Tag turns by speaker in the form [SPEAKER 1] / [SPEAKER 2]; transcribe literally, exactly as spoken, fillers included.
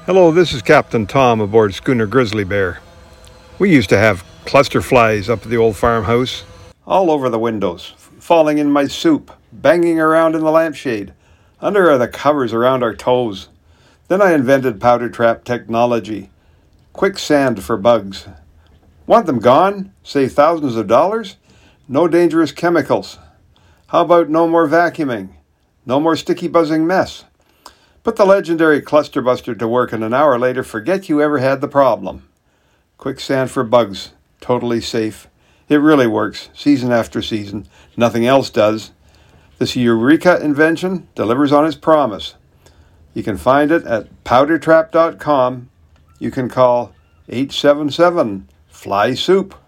[SPEAKER 1] Hello, this is Captain Tom aboard schooner Grizzly Bear. We used to have cluster flies up at the old farmhouse, all over the windows, falling in my soup, banging around in the lampshade, under the covers around our toes. Then I invented powder trap technology. Quicksand for bugs. Want them gone? Save thousands of dollars? No dangerous chemicals. How about no more vacuuming? No more sticky buzzing mess? Put the legendary Cluster Buster to work and an hour later forget you ever had the problem. Quicksand for bugs. Totally safe. It really works, season after season. Nothing else does. This Eureka invention delivers on its promise. You can find it at powder trap dot com. You can call eight seven seven, F L Y, SOUP.